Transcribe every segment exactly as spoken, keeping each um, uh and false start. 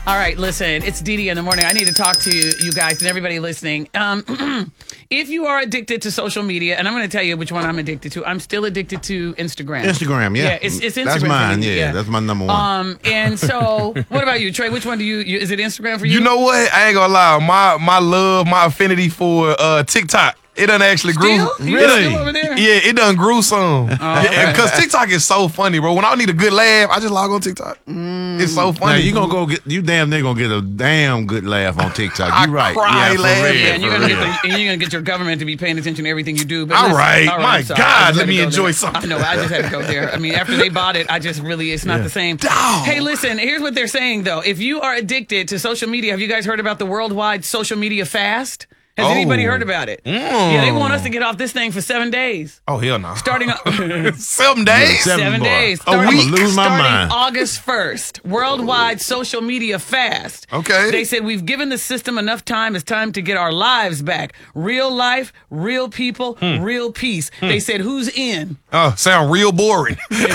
All right, listen, it's Dee Dee in the morning. I need to talk to you, you guys and everybody listening. Um, if you are addicted to social media, and I'm going to tell you which one I'm addicted to. I'm still addicted to Instagram. Instagram, yeah. Yeah, it's, it's Instagram. That's mine, yeah, yeah. That's my number one. Um, and so, what about you, Trey? Which one do you, you, is it Instagram for you? You know what? I ain't gonna lie. My my love, my affinity for uh, TikTok. It done actually grew. Still? You Really? still over there? Yeah, it done grew some. Because right. TikTok is so funny, bro. When I need a good laugh, I just log on TikTok. Mm. It's so Now funny. you gonna go get you damn near gonna get a damn good laugh on TikTok. I You right? cry yeah, for laughing. real, Yeah, and you're for gonna get real. the, and you're gonna get your government to be paying attention to everything you do. But All listen, right. all My I'm sorry. God, I just let had to me go enjoy there. something. I know. I just had to go there. I mean, after they bought it, I just really it's not Yeah. the same. Dog. Hey, listen. Here's what they're saying though. If you are addicted to social media, have you guys heard about the worldwide social media fast? Has Oh. anybody heard about it? Mm. Yeah, they want us to get off this thing for seven days. Oh, hell no. Starting Seven days? Seven seven bar. days. A Starting- week? I'ma lose my starting mind. August first. Worldwide social media fast. Okay. They said we've given the system enough time. It's time to get our lives back. Real life, real people, Hmm. real peace. They said who's in? Oh, sound real boring.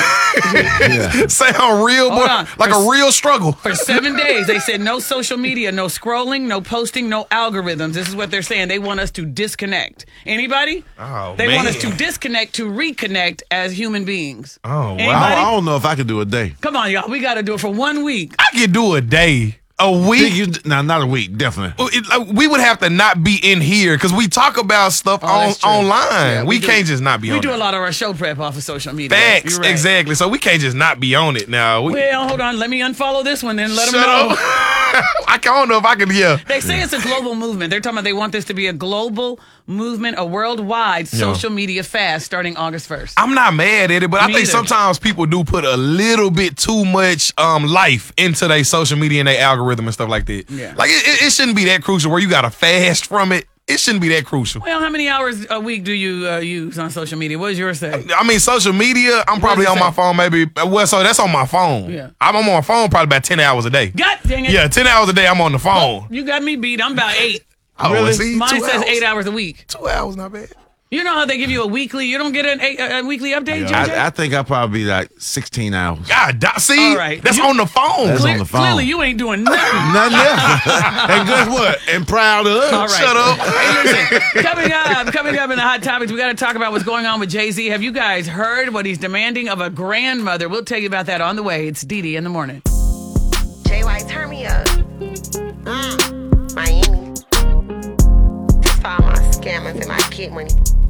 Yeah. sound real Hold boring. on. Like a real struggle. For seven days, they said no social media, no scrolling, no posting, no algorithms. This is what they're saying. They want us to disconnect. Anybody? Oh, They want us man. to disconnect to reconnect as human beings. Oh, wow. Anybody? I, I don't know if I could do a day. Come on, y'all. We got to do it for one week. I could do a day. A Think week. you, nah, not a week, definitely. Well, it- like, we would have to not be in here because we talk about stuff Oh, on that's true. online. Yeah, we do- can't just not be We on do it. a lot of our show prep off of social media. Facts, You're right. exactly. So we can't just not be on it now. We, Well, hold on. Let me unfollow this one then. Let them shut know. up. I don't know if I can hear. They say it's a global movement. They're talking about they want this to be a global movement, a worldwide social media fast starting August first. I'm not mad at it, but I Me think either. sometimes people do put a little bit too much um, life into their social media and their algorithm and stuff like that. Yeah. Like it, it, it shouldn't be that crucial where you got to fast from it. It shouldn't be that crucial. Well, how many hours a week do you uh, use on social media? What does yours say? I mean, social media, I'm probably it on say? my phone maybe. Well, so that's on my phone. Yeah. I'm on my phone probably about ten hours a day. God dang it. Yeah, ten hours a day I'm on the phone. You got me beat. I'm about eight. Oh, Really? see, Mine two says hours. eight hours a week. Two hours, not bad. You know how they give you a weekly? You don't get an eight, a, a weekly update, J J? I, I think I'll probably be like sixteen hours. God, da- see, All right. that's You- on the phone. That's Clear- on the phone. Clearly, you ain't doing nothing. Nothing else. And guess what? And proud of us. All right. Shut up. Hey, listen, coming up, coming up in the Hot Topics, we got to talk about what's going on with Jay-Z. Have you guys heard what he's demanding of a grandmother? We'll tell you about that on the way. It's Dee Dee in the morning. J Y, turn me up. Mm, Miami. This for all my scammers and my kid money.